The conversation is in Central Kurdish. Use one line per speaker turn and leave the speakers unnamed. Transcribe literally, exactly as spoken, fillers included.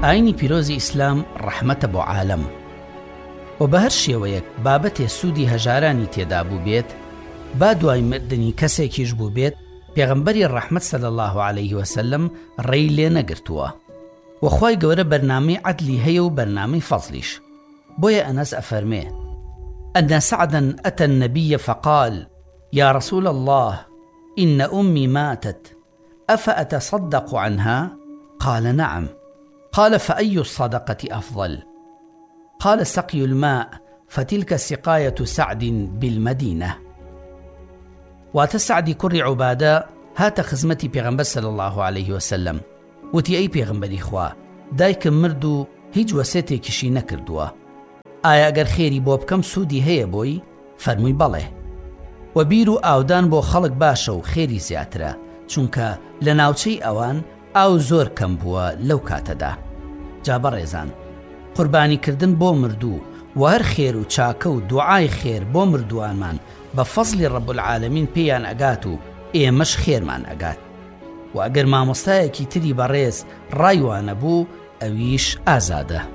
ئاینی پیرۆزی ئیسلام ڕەحمەتە بۆ عالەم و بە هەر شێوەیەک بابەتێ سوودی هەژارانی تێدا بوو بێت، با دوای مردنی کەسێکیش بوو بێت، پێغەمبەری ڕەحمەت صلی الله علیه وسلم ڕێی لێ نەگرتووە و خوای گەورە بەرنامەی عەدلی هەیە و بەرنامەی فەزلیش. بۆیە ئەنەس ئەفەرمێ: أن سعدا أتى النبي فقال: يا رسول الله، إن أمي ماتت، أفأتصدق عنها؟ قال: نعم. قال: فأي الصدقة أفضل؟ قال: سقي الماء، فتلك سقاية سعد بالمدينة. واتە سعدی کوڕی عوبادە هاتە خزمەتی پێغەمبەر صلی الله عليه وسلم، وتی: ئەی پێغەمبەری خوا، دایکم مرد و هیچ وەسێتێکیشی نەکردووە، ئایا ئەگەر خێری بۆ بکەم سوودی هەیە بۆی؟ فەرمووی: بەڵێ. و بیر و ئاودان بۆ خەڵک باشە و خێری زیاترە، چونکە لە ناوچەی ئەوان ئاو زۆر کەم بووە لەو کاتەدا. جا بەڕێزان، قوربانیکردن بۆ مردوو و هەر خێر و چاکە و دوعای خێر بۆ مردووانمان بە فەزلی ڕەب العالەمین پێیان ئەگات و ئێمەش خێرمان ئەگات. و ئەگەر مامۆستایەکی تری بەڕێز ڕایوانە بوو، ئەویش ئازادە.